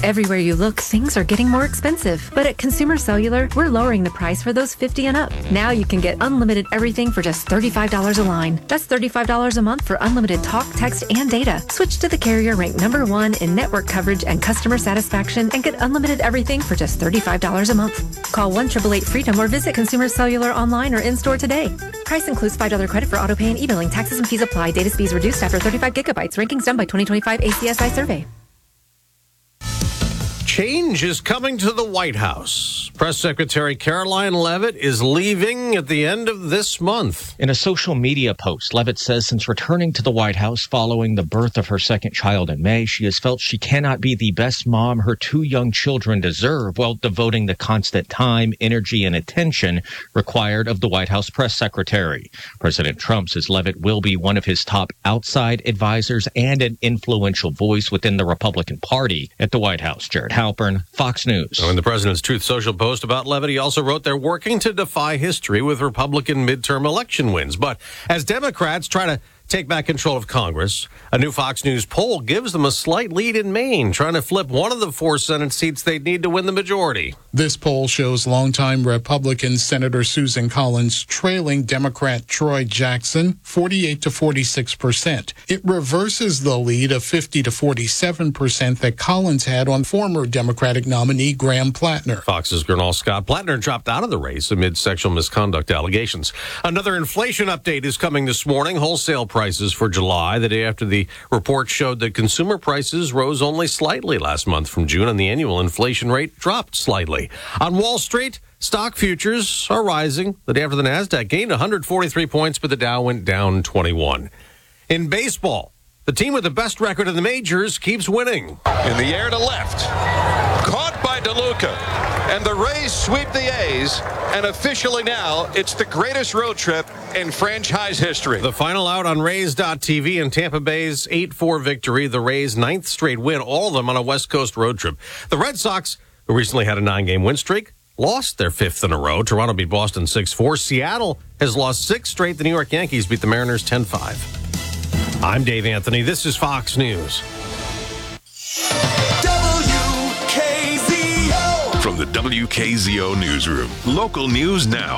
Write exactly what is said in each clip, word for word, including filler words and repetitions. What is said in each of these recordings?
Everywhere you look, things are getting more expensive. But at Consumer Cellular, we're lowering the price for those fifty and up. Now you can get unlimited everything for just thirty-five dollars a line. That's thirty-five dollars a month for unlimited talk, text, and data. Switch to the carrier ranked number one in network coverage and customer satisfaction and get unlimited everything for just thirty-five dollars a month. Call one eight eight eight freedom or visit Consumer Cellular online or in-store today. Price includes five dollars credit for auto pay and e-billing. Taxes and fees apply. Data speeds reduced after thirty-five gigabytes. Rankings done by twenty twenty-five A C S I survey. Change is coming to the White House. Press Secretary Karoline Leavitt is leaving at the end of this month. In a social media post, Leavitt says since returning to the White House following the birth of her second child in May, she has felt she cannot be the best mom her two young children deserve while devoting the constant time, energy, and attention required of the White House press secretary. President Trump says Leavitt will be one of his top outside advisors and an influential voice within the Republican Party at the White House. Jared Halpern, Fox News. In the president's Truth Social post about Leavitt, he also wrote they're working to defy history with Republican midterm election wins. But as Democrats try to take back control of Congress, a new Fox News poll gives them a slight lead in Maine, trying to flip one of the four Senate seats they'd need to win the majority. This poll shows longtime Republican Senator Susan Collins trailing Democrat Troy Jackson forty-eight to forty-six percent. It reverses the lead of fifty to forty-seven percent that Collins had on former Democratic nominee Graham Plattner. Fox's Gernal Scott Plattner dropped out of the race amid sexual misconduct allegations. Another inflation update is coming this morning. Wholesale prices for July, the day after the report showed that consumer prices rose only slightly last month from June, and the annual inflation rate dropped slightly. On Wall Street, stock futures are rising. The day after the NASDAQ gained one hundred forty-three points, but the Dow went down twenty-one. In baseball, the team with the best record in the majors keeps winning. In the air to left. Caught by DeLuca. And the Rays sweep the A's. And officially now, it's the greatest road trip in franchise history. The final out on Rays dot T V and Tampa Bay's eight four victory. The Rays' ninth straight win, all of them on a West Coast road trip. The Red Sox, who recently had a nine-game win streak, lost their fifth in a row. Toronto beat Boston six four. Seattle has lost six straight. The New York Yankees beat the Mariners ten five. I'm Dave Anthony. This is Fox News. From the W K Z O Newsroom, local news now.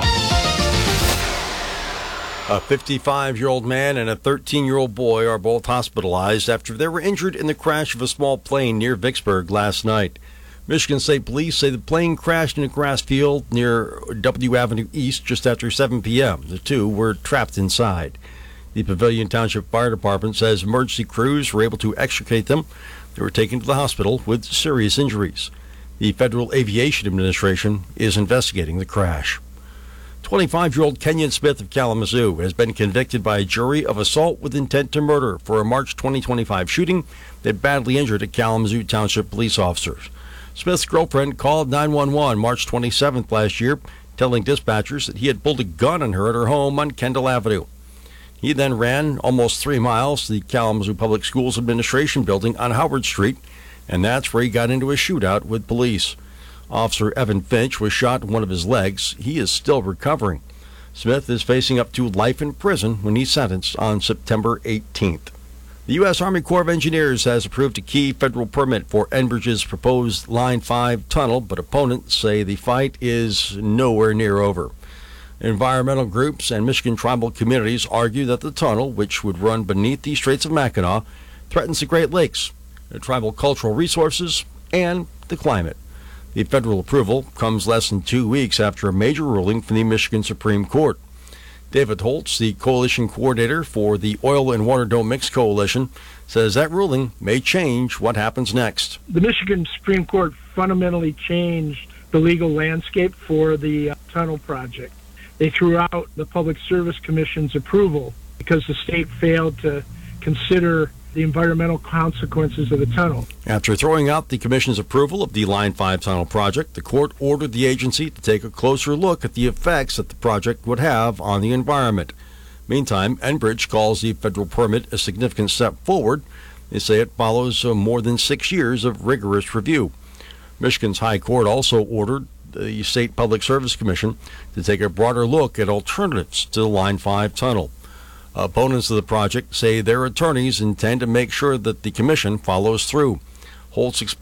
A fifty-five-year-old man and a thirteen-year-old boy are both hospitalized after they were injured in the crash of a small plane near Vicksburg last night. Michigan State Police say the plane crashed in a grass field near W Avenue East just after seven p.m. The two were trapped inside. The Pavilion Township Fire Department says emergency crews were able to extricate them. They were taken to the hospital with serious injuries. The Federal Aviation Administration is investigating the crash. twenty-five-year-old Kenyon Smith of Kalamazoo has been convicted by a jury of assault with intent to murder for a March twenty twenty-five shooting that badly injured a Kalamazoo Township police officer. Smith's girlfriend called nine one one March twenty-seventh last year, telling dispatchers that he had pulled a gun on her at her home on Kendall Avenue. He then ran almost three miles to the Kalamazoo Public Schools Administration building on Howard Street, and that's where he got into a shootout with police. Officer Evan Finch was shot in one of his legs. He is still recovering. Smith is facing up to life in prison when he's sentenced on September eighteenth. The U S Army Corps of Engineers has approved a key federal permit for Enbridge's proposed Line five tunnel, but opponents say the fight is nowhere near over. Environmental groups and Michigan tribal communities argue that the tunnel, which would run beneath the Straits of Mackinac, threatens the Great Lakes, the tribal cultural resources, and the climate. The federal approval comes less than two weeks after a major ruling from the Michigan Supreme Court. David Holtz, the coalition coordinator for the Oil and Water Don't Mix Coalition, says that ruling may change what happens next. The Michigan Supreme Court fundamentally changed the legal landscape for the uh, tunnel project. They threw out the Public Service Commission's approval because the state failed to consider the environmental consequences of the tunnel. After throwing out the commission's approval of the Line five tunnel project, the court ordered the agency to take a closer look at the effects that the project would have on the environment. Meantime, Enbridge calls the federal permit a significant step forward. They say it follows uh, more than six years of rigorous review. Michigan's High Court also ordered the State Public Service Commission to take a broader look at alternatives to the Line five tunnel. Opponents of the project say their attorneys intend to make sure that the commission follows through. Holtz